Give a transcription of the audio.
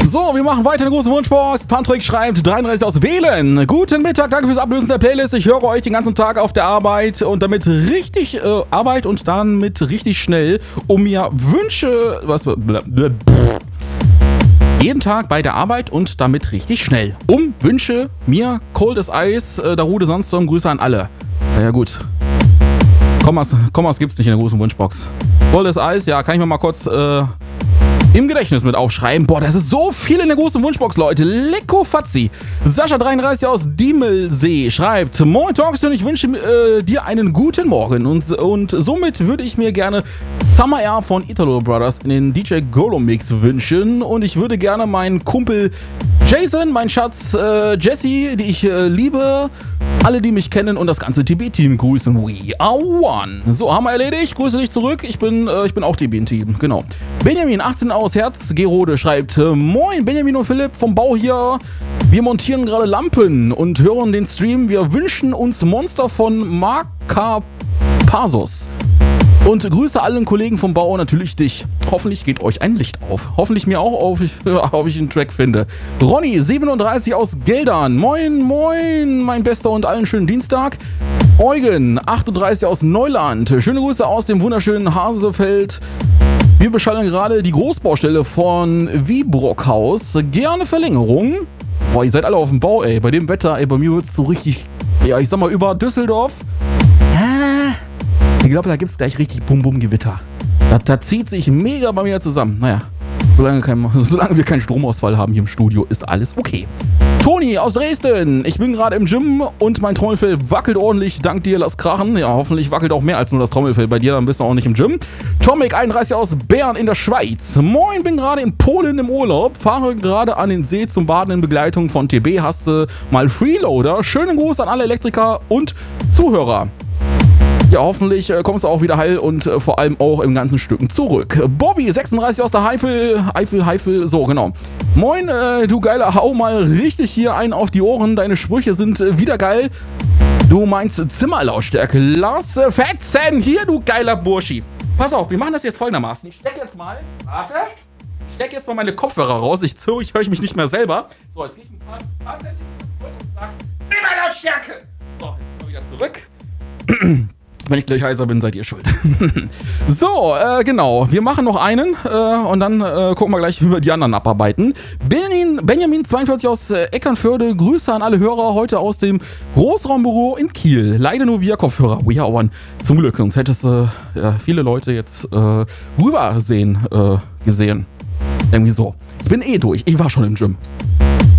So, wir machen weiter eine große Wunschbox. Patrick schreibt 33 aus Wählen. Guten Mittag, danke fürs Ablösen der Playlist. Ich höre euch den ganzen Tag auf der Arbeit und damit richtig schnell, um mir Wünsche... Jeden Tag bei der Arbeit und damit richtig schnell. Wünsche mir Cold as Ice, Darude Sandstorm, Grüße an alle. Ja gut. Kommas gibt's nicht in der großen Wunschbox. Cold as Ice, ja, kann ich mir mal kurz im Gedächtnis mit aufschreiben. Boah, das ist so viel in der großen Wunschbox, Leute. Lecko Fatzi. Sascha 33 aus Diemelsee schreibt: Moin Talkstone, ich wünsche dir einen guten Morgen und somit würde ich mir gerne Summer Air von Italo Brothers in den DJ Golo Mix wünschen und ich würde gerne meinen Kumpel Jason, mein Schatz Jesse, die ich liebe, alle, die mich kennen und das ganze TB-Team grüßen. We are one. So, haben wir erledigt. Grüße dich zurück. Ich bin auch TB-Team. Genau. Benjamin, 18 aus Herz-Gerode, schreibt: Moin, Benjamin und Philipp vom Bau hier. Wir montieren gerade Lampen und hören den Stream. Wir wünschen uns Monster von Makapasos. Und Grüße allen Kollegen vom Bau, natürlich dich. Hoffentlich geht euch ein Licht auf. Hoffentlich mir auch, ob ich einen Track finde. Ronny, 37 aus Geldern. Moin, moin, mein Bester und allen schönen Dienstag. Eugen, 38 aus Neuland. Schöne Grüße aus dem wunderschönen Hasefeld. Wir beschallen gerade die Großbaustelle von Wiebrockhaus. Gerne Verlängerung. Boah, ihr seid alle auf dem Bau, ey. Bei dem Wetter, ey, bei mir wird es so richtig, ja, ich sag mal, über Düsseldorf. Ich glaube, da gibt es gleich richtig Bum-Bum-Gewitter. Da zieht sich mega bei mir zusammen. Naja, solange wir keinen Stromausfall haben hier im Studio, ist alles okay. Toni aus Dresden. Ich bin gerade im Gym und mein Trommelfell wackelt ordentlich. Dank dir, lass krachen. Ja, hoffentlich wackelt auch mehr als nur das Trommelfell bei dir, dann bist du auch nicht im Gym. Tomek, 31 aus Bern in der Schweiz. Moin, bin gerade in Polen im Urlaub. Fahre gerade an den See zum Baden in Begleitung von TB. Hast du mal Freeloader? Schönen Gruß an alle Elektriker und Zuhörer. Ja, hoffentlich kommst du auch wieder heil und vor allem auch in ganzen Stücken zurück. Bobby, 36 aus der Eifel, so genau. Moin, du Geiler, hau mal richtig hier einen auf die Ohren. Deine Sprüche sind wieder geil. Du meinst Zimmerlautstärke. Lass fetzen, hier du geiler Burschi. Pass auf, wir machen das jetzt folgendermaßen. Ich steck jetzt mal meine Kopfhörer raus. Ich höre mich nicht mehr selber. So, jetzt gehe ich ein paar Zentimeter zurück und sage Zimmerlautstärke. So, jetzt kommen wir wieder zurück. Wenn ich gleich heiser bin, seid ihr schuld. So, genau. Wir machen noch einen und dann gucken wir gleich, wie wir die anderen abarbeiten. Benjamin 42 aus Eckernförde. Grüße an alle Hörer heute aus dem Großraumbüro in Kiel. Leider nur via Kopfhörer. We are one. Zum Glück, sonst hättest du viele Leute jetzt gesehen. Irgendwie so. Ich bin durch. Ich war schon im Gym.